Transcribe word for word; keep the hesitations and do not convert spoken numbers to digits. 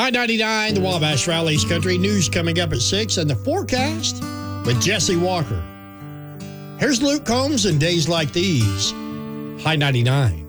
I ninety-nine, the Wabash Valley's Country News coming up at six, and the forecast with Jesse Walker. Here's Luke Combs and Days Like These. High ninety-nine.